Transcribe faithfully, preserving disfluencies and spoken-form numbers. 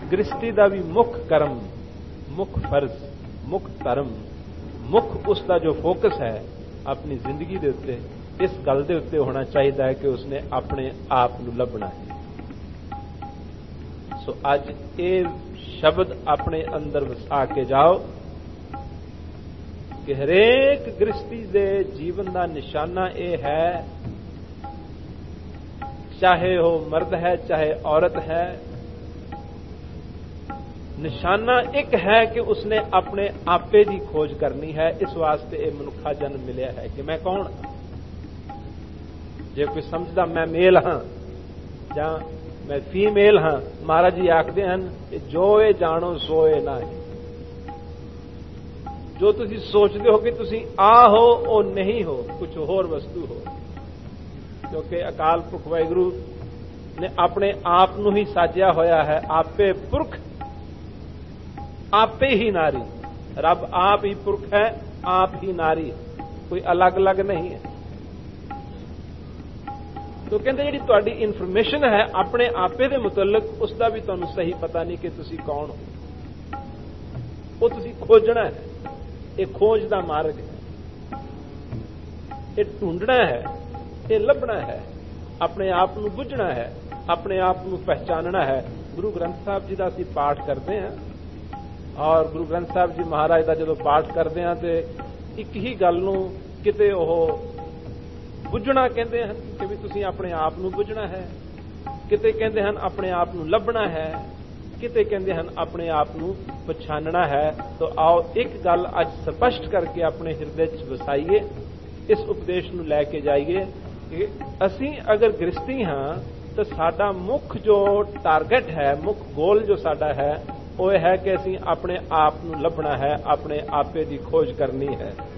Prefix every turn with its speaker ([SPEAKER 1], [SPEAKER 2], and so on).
[SPEAKER 1] गृहस्थी का भी मुख कर्म, मुख फर्ज, मुख धर्म, मुख उसका जो फोकस है अपनी जिंदगी के उत्ते इस गल के उत्ते होना चाहिए है कि उसने अपने आप को लभना है। सो अज ये शब्द अपने अंदर वसा के जाओ कि हरेक गृहस्थी के जीवन का निशाना यह है, चाहे वो मर्द है चाहे औरत है, निशाना एक है कि उसने अपने आपे की खोज करनी है। इस वास्ते ये मनुखा जन्म मिलया है कि मैं कौन हाँ। जे कोई समझदा मैं मेल हाँ जां मैं फीमेल हाँ, महाराज जी आखते हैं जो ये जानो सो ये ना है। जो तुसी सोचते हो कि तुसी आ हो वो नहीं हो, कुछ होर वस्तु हो। क्योंकि अकाल पुरख वाहिगुरू ने अपने आप नू ही साजिया होया है, आपे पुरख आपे ही नारी। रब आप ही पुरख है, आप ही नारी, कोई अलग अलग नहीं है। तो कहते जी तुहाडी इन्फॉर्मेशन है अपने आपे दे मुतल्लक, उसका भी तुहानू सही पता नहीं कि तुसी कौन हो। वो तुसी खोजना है, ये खोज का मार्ग है, ये ढूंढना है, ये लभना है, अपने आप को बुझना है, अपने आप को पहचानना है। गुरु ग्रंथ साहब जी का असीं पाठ करते हैं और गुरु ग्रंथ साहब जी महाराज का जो पाठ करते हैं तो एक ही गल नूं किते ओह बुझना कहते हैं कि भी तुसीं अपने आप को बुझना है, किते कहते हैं अपने आप को लभना है, किते कहते हैं अपने आप को पछानना है। तो आओ एक गल अज स्पष्ट करके अपने हृदय च वसाइए, इस उपदेश को लैके जाइए कि असीं अगर गृहस्थी हाँ तो साडा मुख जो टारगेट है, मुख गोल जो साडा है वो है कि असीं अपने आप को लभना है, अपने आपे की खोज करनी है।